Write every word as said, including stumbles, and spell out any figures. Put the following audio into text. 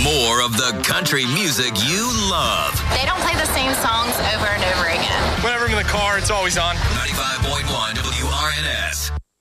more of the country music you love. They don't play the same songs over and over again. Whenever I'm in the car, it's always on. ninety-five point one W R N S.